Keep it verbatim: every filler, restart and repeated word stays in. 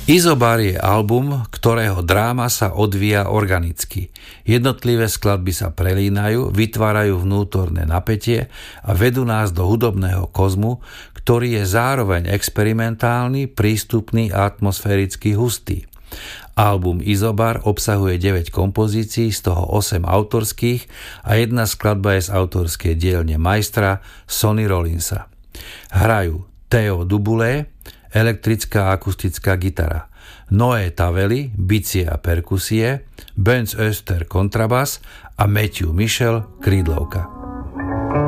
Izobar je album, ktorého dráma sa odvíja organicky. Jednotlivé skladby sa prelínajú, vytvárajú vnútorné napätie a vedú nás do hudobného kozmu, ktorý je zároveň experimentálny, prístupný a atmosféricky hustý. Album Izobar obsahuje deväť kompozícií, z toho osem autorských a jedna skladba je z autorskej dielne majstra Sonny Rollinsa. Hrajú Theo Dubulé, elektrická a akustická gitara, Noé Tavelli, bicie a perkusie, Benz Öster kontrabas a Matthew Michel, krídlovka.